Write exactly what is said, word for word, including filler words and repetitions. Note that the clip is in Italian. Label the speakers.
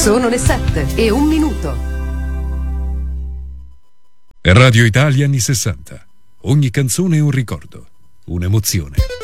Speaker 1: Sono le sette e un minuto.
Speaker 2: Radio Italia anni sessanta. Ogni canzone è un ricordo, un'emozione.